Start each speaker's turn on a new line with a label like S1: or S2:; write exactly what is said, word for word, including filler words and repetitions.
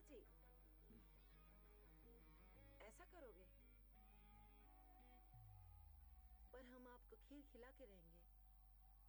S1: जी, ऐसा करोगे? पर हम आपको खीर खिला के रहेंगे।